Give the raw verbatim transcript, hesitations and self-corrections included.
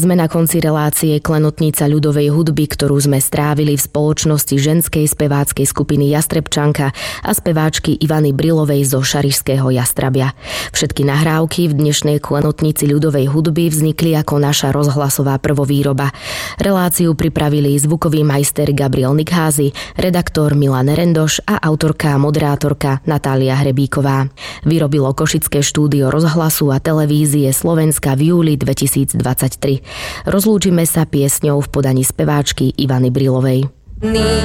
Sme na konci relácie Klenotnica ľudovej hudby, ktorú sme strávili v spoločnosti ženskej speváckej skupiny Jastrebčanka a speváčky Ivany Brilovej zo Šarišského Jastrabia. Všetky nahrávky v dnešnej Klenotnici ľudovej hudby vznikli ako naša rozhlasová prvovýroba. Reláciu pripravili zvukový majster Gabriel Nikházy, redaktor Milan Rendoš a autorka a moderátorka Natália Hrebíková. Vyrobilo Košické štúdio rozhlasu a televízie Slovenska v júli dvetisícdvadsaťtri. Rozlúčime sa piesňou v podaní speváčky Ivany Brilovej.